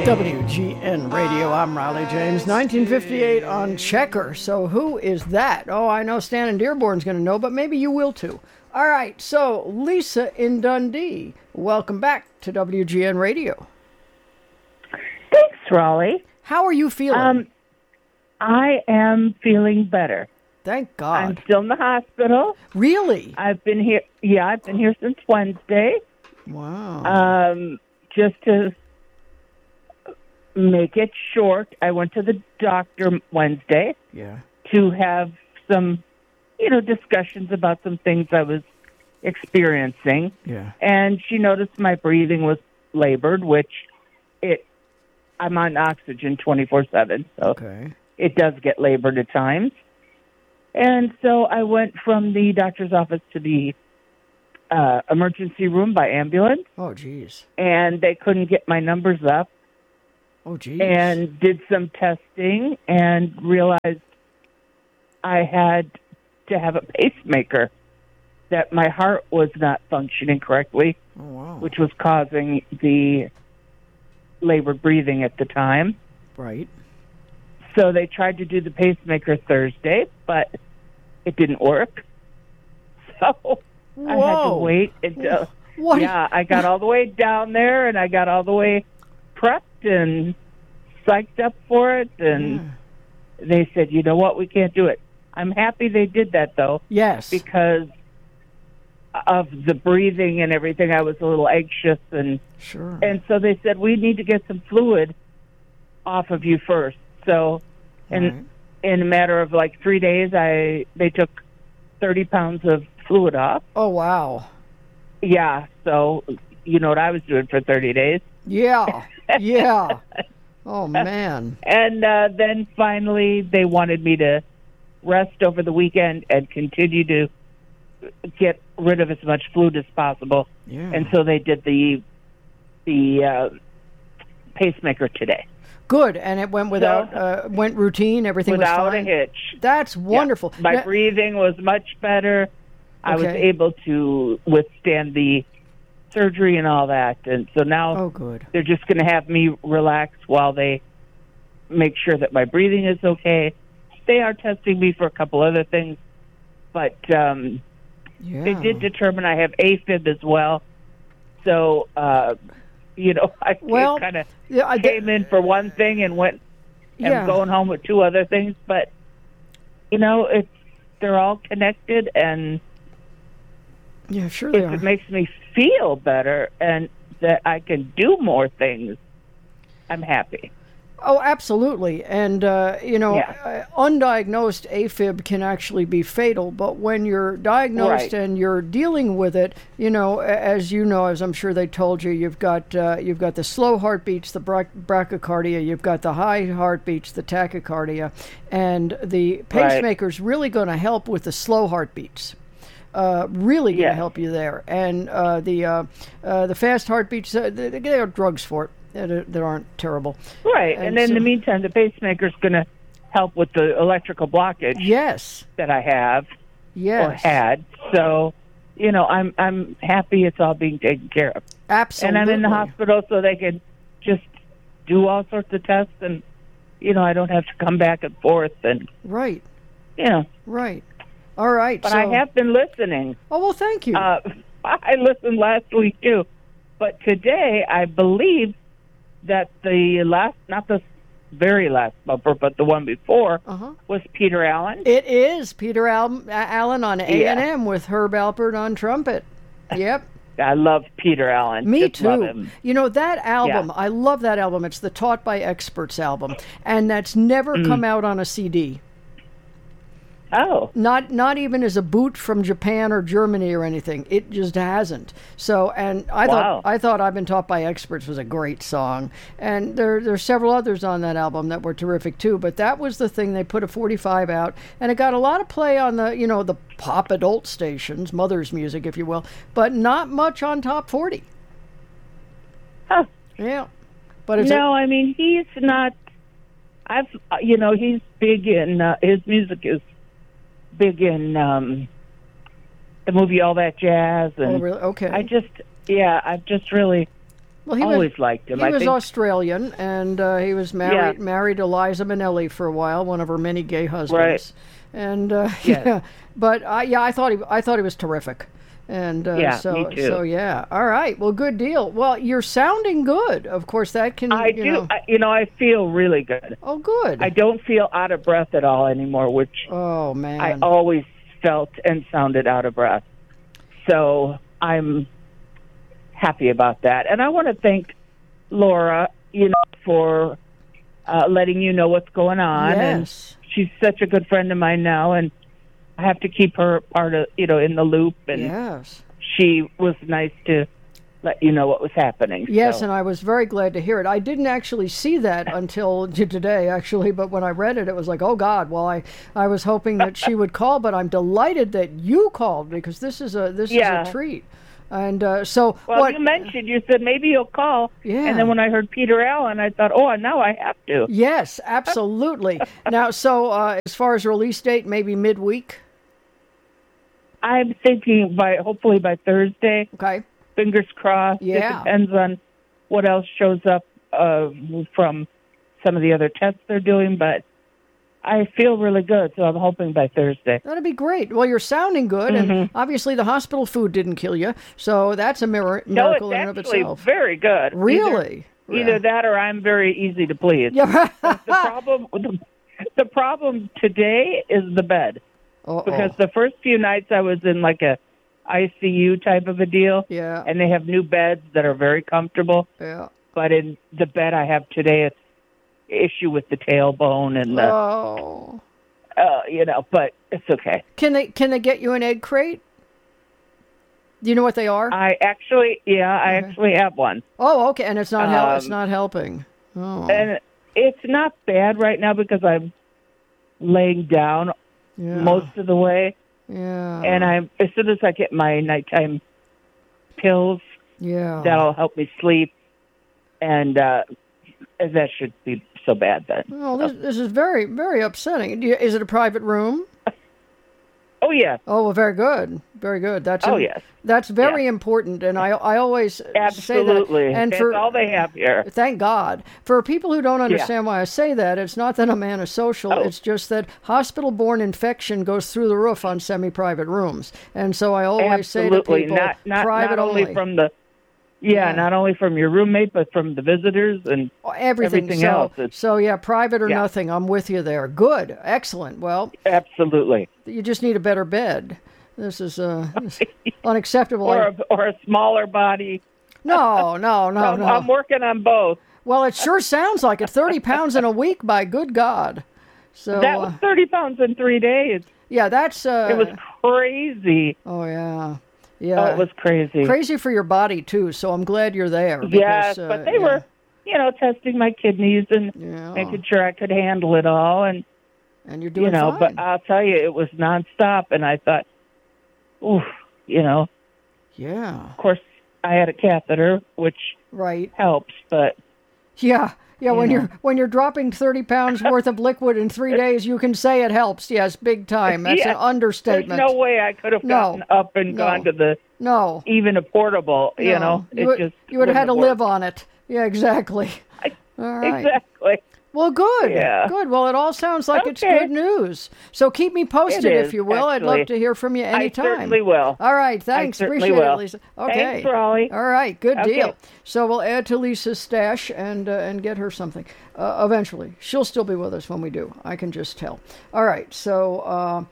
WGN Radio, I'm Riley James. 1958 on Checker. So who is that? Oh, I know Stan in Dearborn's going to know, but maybe you will too. All right, so Lisa in Dundee, welcome back to WGN Radio. Thanks, Raleigh. How are you feeling? I am feeling better. Thank God. I'm still in the hospital. Really? I've been here. Yeah, I've been here since Wednesday. Wow. Just to make it short, I went to the doctor Wednesday. Yeah. To have some, discussions about some things I was experiencing. Yeah. And she noticed my breathing was labored, which I'm on oxygen 24/7, so Okay. it does get labored at times. And so I went from the doctor's office to the emergency room by ambulance, Oh, geez. and they couldn't get my numbers up, Oh, geez. and did some testing and realized I had to have a pacemaker, that my heart was not functioning correctly, Oh, wow. which was causing the labored breathing at the time. Right. So they tried to do the pacemaker Thursday, but it didn't work. So I had to Whoa. wait until... What? Yeah, I got all the way down there, and I got all the way prepped and psyched up for it, and they said, you know what, we can't do it. I'm happy they did that, though, Yes. because of the breathing and everything. I was a little anxious, and Sure. so they said, we need to get some fluid off of you first. So Right. in a matter of like 3 days, they took 30 pounds of fluid off. Oh, wow. Yeah, so you know what I was doing for 30 days. Yeah. Yeah. Oh, man. And then finally they wanted me to rest over the weekend and continue to get rid of as much fluid as possible. Yeah. And so they did the pacemaker today. Good, and it went without, went routine, everything Without was a fine? hitch. That's wonderful. Yeah. My Now- breathing was much better. I was Okay. able to withstand the surgery and all that. And so now Oh, good. they're just going to have me relax while they make sure that my breathing is okay. They are testing me for a couple other things, but Yeah. they did determine I have AFib as well. So, I Well, kind of yeah, I came in for one thing and went and Yeah. going home with two other things. But, they're all connected, and Yeah, sure they if are. it makes me feel better and that I can do more things, I'm happy. Oh, absolutely. And, undiagnosed AFib can actually be fatal. But when you're diagnosed Right. and you're dealing with it, as you know, as I'm sure they told you, you've got the slow heartbeats, the brachycardia, you've got the high heartbeats, the tachycardia, and the pacemaker's really going to help with the slow heartbeats. Really going to Yes. help you there. And the fast heartbeats, there are drugs for it that aren't terrible. Right. And in so- the meantime, the pacemaker's going to help with the electrical blockage Yes. that I have Yes. or had. So, I'm happy it's all being taken care of. Absolutely. And I'm in the hospital so they can just do all sorts of tests, and, I don't have to come back and forth, and, Right. But Right. All right. I have been listening. Oh, well, thank you. I listened last week, too. But today, I believe that the last, not the very last bumper, but the one before, was Peter Allen. It is Peter Allen on A&M with Herb Alpert on trumpet. Yep. I love Peter Allen. Me Just love too. him. That album, Yeah. I love that album. It's the Taught by Experts album. And that's never come out on a CD. Oh. Not even as a boot from Japan or Germany or anything. It just hasn't. So, and Wow. I thought I've Been Taught by Experts was a great song, and there's several others on that album that were terrific too. But that was the thing. They put a 45 out, and it got a lot of play on the pop adult stations, mother's music, if you will, but not much on top 40. Huh. Yeah, but it's No, I mean, he's not. He's big in his music is big in the movie All That Jazz, and really? Okay. I've just really Well, he always liked him. He I was think Australian, and he was married to Liza Minnelli for a while, one of her many gay husbands. Right. And Yes. yeah, but I thought he was terrific. And me so too. so yeah. All right. Well, good deal. Well, you're sounding good. Of course, that can. I do. I feel really good. Oh, good. I don't feel out of breath at all anymore, which Oh man. I always felt and sounded out of breath. So I'm happy about that. And I want to thank Laura, for letting you know what's going on. Yes. And she's such a good friend of mine now, and I have to keep her part of, in the loop. And Yes. she was nice to let you know what was happening. Yes, so. and I was very glad to hear it. I didn't actually see that until today, actually, but when I read it, it was like, oh, God. Well, I was hoping that she would call, but I'm delighted that you called, because this is a treat. And so... Well, you said maybe you'll call. Yeah. And then when I heard Peter Allen, I thought, oh, now I have to. Yes, absolutely. Now, so as far as release date, maybe midweek? I'm thinking hopefully by Thursday. Okay. Fingers crossed. Yeah. It depends on what else shows up from some of the other tests they're doing, but I feel really good, so I'm hoping by Thursday. That'd be great. Well, you're sounding good, and obviously the hospital food didn't kill you, so that's a miracle in and of itself. No, it's actually very good. Really? Either that or I'm very easy to please. Yeah. The problem today is the bed. Uh-oh. Because the first few nights I was in like a ICU type of a deal. Yeah. And they have new beds that are very comfortable. Yeah. But in the bed I have today, it's issue with the tailbone and the, but it's okay. Can they get you an egg crate? Do you know what they are? I actually have one. Oh, okay. And it's not it's not helping. Oh. And it's not bad right now because I'm laying down most of the way. Yeah. And as soon as I get my nighttime pills, that'll help me sleep. And that should be so bad then. Oh, this is very, very upsetting. Is it a private room? Oh, yeah. Oh, well, very good. Very good. Yes. That's very important, and I always say that. Absolutely. And that's all they have here. Thank God. For people who don't understand why I say that, it's not that I'm antisocial. It's just that hospital-borne infection goes through the roof on semi-private rooms. And so I always say to people, not private only from the... not only from your roommate, but from the visitors and everything else. So, private or nothing. I'm with you there. Good. Excellent. Well, absolutely. You just need a better bed. This is unacceptable. Or a smaller body. No. I'm working on both. Well, it sure sounds like it. 30 pounds in a week, by good God. So that was 30 pounds in 3 days. Yeah, that's... it was crazy. Oh, yeah. Yeah. Oh, it was crazy. Crazy for your body, too, so I'm glad you're there. Yes, but they were, testing my kidneys and making sure I could handle it all. And you're doing fine. But I'll tell you, it was nonstop, and I thought, oof, Yeah. Of course, I had a catheter, which helps, but... Yeah. Yeah, when you're dropping 30 pounds worth of liquid in 3 days, you can say it helps. Yes, big time. That's an understatement. There's no way I could have gotten up and gone to the even a portable. You would have had to live on it. Yeah, exactly. All right. Exactly. Well, good. Yeah. Good. Well, it all sounds like it's good news. So keep me posted if you will. Actually. I'd love to hear from you anytime. I certainly will. All right. Thanks. Appreciate it, Lisa. Okay. Thanks, Raleigh. All right. Good deal. So we'll add to Lisa's stash and get her something eventually. She'll still be with us when we do. I can just tell. All right. So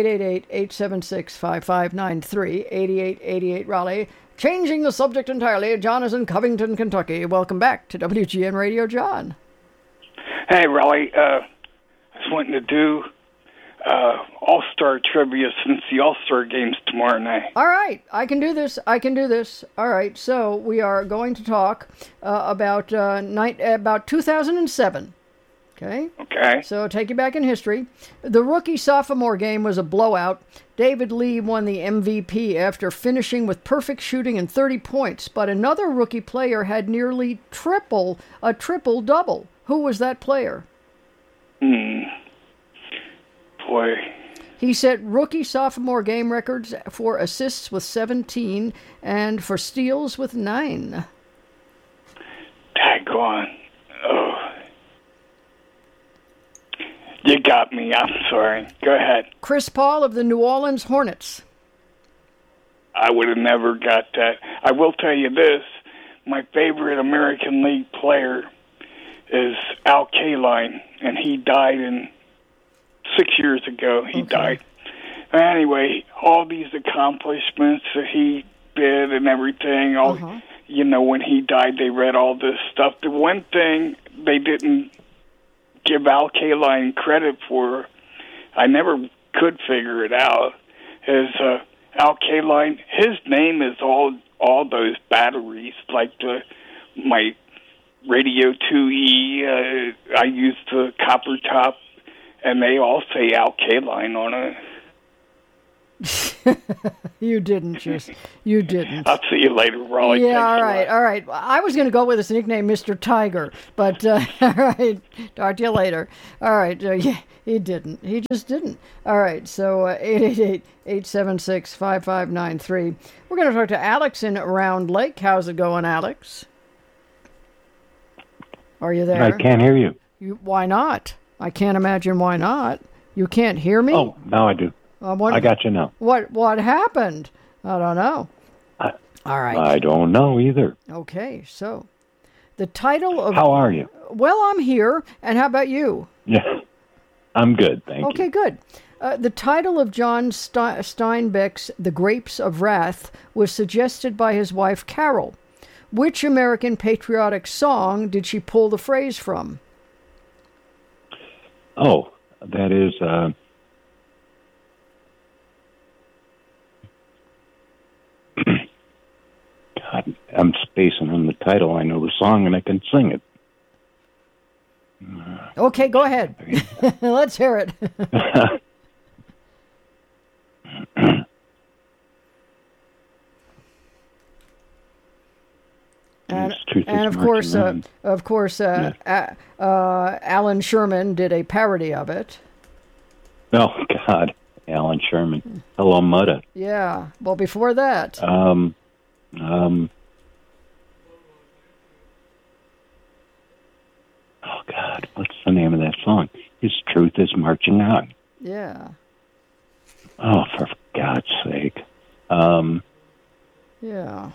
888-876-5593, 8888 Raleigh. Changing the subject entirely, John is in Covington, Kentucky. Welcome back to WGN Radio, John. Hey, Raleigh, I was wanting to do All-Star trivia since the All-Star game's tomorrow night. All right, I can do this. All right, so we are going to talk about 2007. Okay? Okay. So take you back in history. The rookie-sophomore game was a blowout. David Lee won the MVP after finishing with perfect shooting and 30 points, but another rookie player had nearly a triple-double. Who was that player? Boy. He set rookie-sophomore game records for assists with 17 and for steals with 9. on. Oh. You got me. I'm sorry. Go ahead. Chris Paul of the New Orleans Hornets. I would have never got that. I will tell you this. My favorite American League player is Al Kaline, and he died 6 years ago. He died. Anyway, all these accomplishments that he did and everything, when he died, they read all this stuff. The one thing they didn't give Al Kaline credit for, I never could figure it out, is Al Kaline, his name is all those batteries, like my Radio 2E, I use the copper top, and they all say Al Kaline on it. You didn't. I'll see you later, Raleigh. Yeah, all right. I was going to go with his nickname, Mr. Tiger, but all right, talk to you later. All right, yeah, he didn't. He just didn't. All right, so 888-876-5593. We're going to talk to Alex in Round Lake. How's it going, Alex? Are you there? I can't hear you. Why not? I can't imagine why not. You can't hear me? Oh, now I do. I got you now. What happened? I don't know. All right. I don't know either. Okay, so the title of... How are you? Well, I'm here. And how about you? Yeah, I'm good, thank you. Okay, good. The title of John Steinbeck's The Grapes of Wrath was suggested by his wife, Carol. Which American patriotic song did she pull the phrase from? Oh, that is... God, I'm spacing on the title. I know the song and I can sing it. Okay, go ahead. Let's hear it. And of course, Alan Sherman did a parody of it. Oh God, Alan Sherman. Hello, Mudda. Yeah. Well, before that. Oh God, what's the name of that song? His Truth is Marching On. Yeah. Oh, for God's sake. Yeah.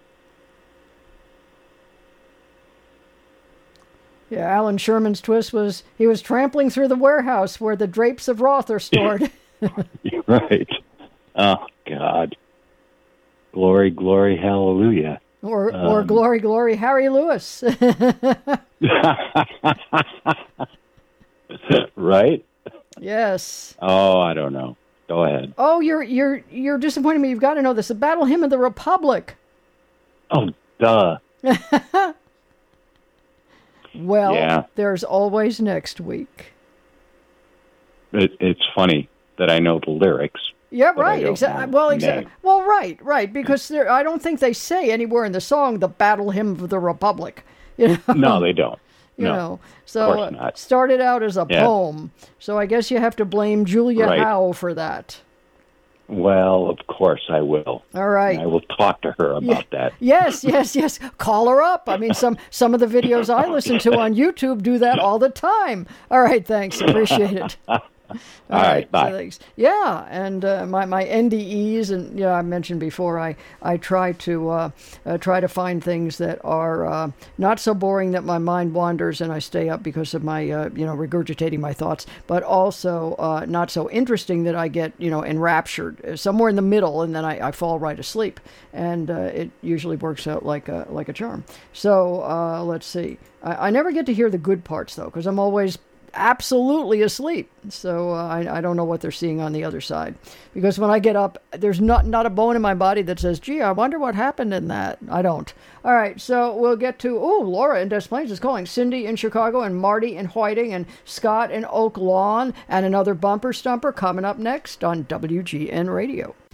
Yeah, Alan Sherman's twist was he was trampling through the warehouse where the drapes of wrath are stored. Right. Oh, God. Glory, glory, hallelujah. Or glory, glory, Harry Lewis. Right? Yes. Oh, I don't know. Go ahead. Oh, you're disappointing me. You've got to know this. The Battle Hymn of the Republic. Oh, duh. Well, yeah. There's always next week. It's funny that I know the lyrics. Yeah, right. Exactly. Well, exactly. Well, right. Because I don't think they say anywhere in the song the Battle Hymn of the Republic. You know? No, they don't. You know, so started out as a poem. So I guess you have to blame Julia Howe for that. Well, of course I will. All right. And I will talk to her about that. Yes. Call her up. I mean, some of the videos I listen to on YouTube do that all the time. All right, thanks. Appreciate it. All right, bye. So thanks. Yeah, and my NDEs, and I mentioned before, I try to find things that are not so boring that my mind wanders and I stay up because of my regurgitating my thoughts, but also not so interesting that I get enraptured somewhere in the middle, and then I fall right asleep, and it usually works out like a charm. So let's see. I never get to hear the good parts though, because I'm always absolutely asleep, so I don't know what they're seeing on the other side, because when I get up there's not a bone in my body that says, gee, I wonder what happened in that. I don't. All right, so we'll get to Laura in Des Plaines is calling, Cindy in Chicago, and Marty in Whiting, and Scott in Oak Lawn, and another bumper stumper coming up next on WGN Radio.